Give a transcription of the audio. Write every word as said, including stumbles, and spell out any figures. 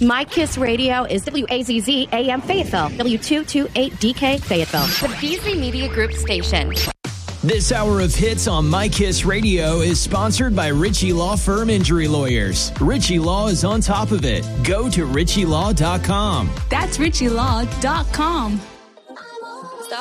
My Kiss Radio is W A Z Z A M Fayetteville, W two twenty-eight D K Fayetteville, the Beasley Media Group station. This hour of hits on My Kiss Radio is sponsored by Ritchie Law Firm Injury Lawyers. Ritchie Law is on top of it. Go to ritchie law dot com. That's ritchie law dot com.